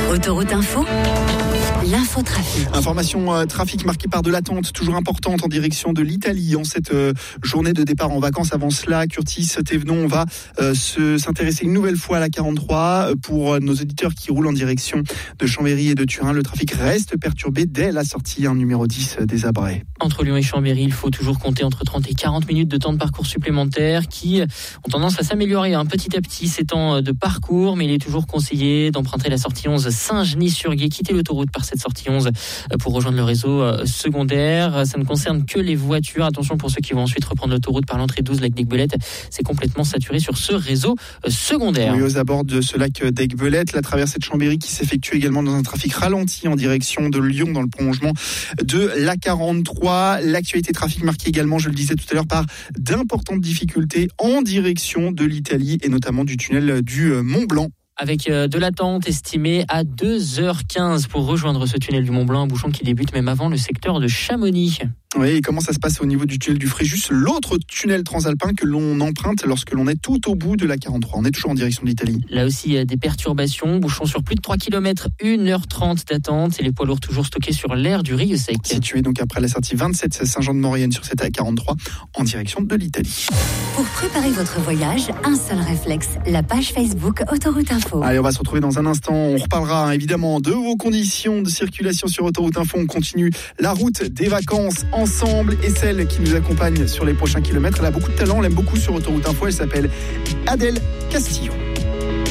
Autoroute Info, l'infotrafic. Information trafic marquée par de l'attente toujours importante en direction de l'Italie en cette journée de départ en vacances. Avant cela, Curtis Thévenon, on va s'intéresser une nouvelle fois à la 43 pour nos auditeurs qui roulent en direction de Chambéry et de Turin. Le trafic reste perturbé dès la sortie numéro 10 des Abrets. Entre Lyon et Chambéry, il faut toujours compter entre 30 et 40 minutes de temps de parcours supplémentaires qui ont tendance à s'améliorer petit à petit ces temps de parcours, mais il est toujours conseillé d'emprunter la sortie 11 Saint-Genis-sur-Guiers, quitter l'autoroute par cette sortie 11 pour rejoindre le réseau secondaire. Ça ne concerne que les voitures. Attention pour ceux qui vont ensuite reprendre l'autoroute par l'entrée 12 lac d'Aiguebelette. C'est complètement saturé sur ce réseau secondaire. Oui, aux abords de ce lac d'Aiguebelette, la traversée de Chambéry qui s'effectue également dans un trafic ralenti en direction de Lyon dans le prolongement de la 43. L'actualité trafic marquée également, je le disais tout à l'heure, par d'importantes difficultés en direction de l'Italie et notamment du tunnel du Mont-Blanc. Avec de l'attente estimée à 2h15 pour rejoindre ce tunnel du Mont-Blanc, un bouchon qui débute même avant le secteur de Chamonix. Oui, et comment ça se passe au niveau du tunnel du Fréjus, l'autre tunnel transalpin que l'on emprunte lorsque l'on est tout au bout de la 43. On est toujours en direction de l'Italie. Là aussi, il y a des perturbations, bouchons sur plus de 3 km, 1h30 d'attente et les poids lourds toujours stockés sur l'aire du Rieux-Sec. Situé donc après la sortie 27 Saint-Jean-de-Maurienne sur cette A43 en direction de l'Italie. Pour préparer votre voyage, un seul réflexe, la page Facebook Autoroute Info. Allez, on va se retrouver dans un instant. On reparlera évidemment de vos conditions de circulation sur Autoroute Info. On continue la route des vacances ensemble et celle qui nous accompagne sur les prochains kilomètres. Elle a beaucoup de talent, on l'aime beaucoup sur Autoroute Info. Elle s'appelle Adèle Castillo.